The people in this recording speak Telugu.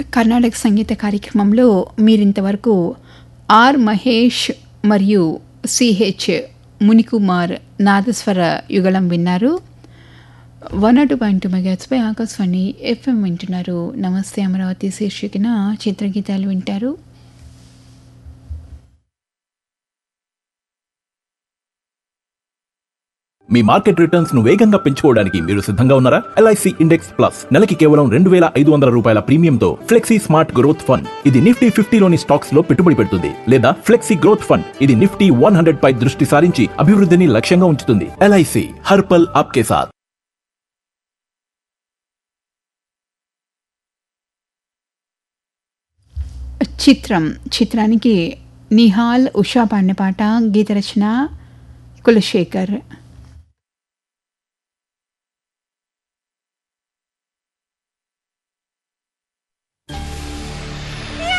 కర్ణాటక సంగీత కార్యక్రమంలో మీరింతవరకు ఆర్ మహేష్ మరియు సిహెచ్ మునికుమార్ నాదస్వర యుగళం విన్నారు. 102.2 మెగాహెర్ట్జ్పై ఆకాశవాణి ఎఫ్ఎం వింటున్నారు. నమస్తే అమరావతి శీర్షికన చిత్రగీతాలు వింటారు. మీ మార్కెట్ రిటర్న్స్ ను వేగంగా పెంచుకోవడానికి మీరు సిద్ధంగా ఉన్నారా? ఎల్ఐసి ఇండెక్స్ ప్లస్ నెలకి కేవలం 2,500 రూపాయల ప్రీమియంతో ఫ్లెక్సీ స్మార్ట్ గ్రోత్ ఫండ్. ఇది నిఫ్టీ 50లోని స్టాక్స్ లో పెట్టుబడి పెడుతుంది. లేదా ఫ్లెక్సీ గ్రోత్ ఫండ్. ఇది నిఫ్టీ 100 పై దృష్టి సారించి అభివృద్ధిని లక్ష్యంగా ఉంచుతుంది. ఎల్ఐసి హర్పల్ ఆప్కే సాథ్. చిత్రానికి నిహాల్ ఉషా పాడిన పాట, గీత రచన కులశేఖర్.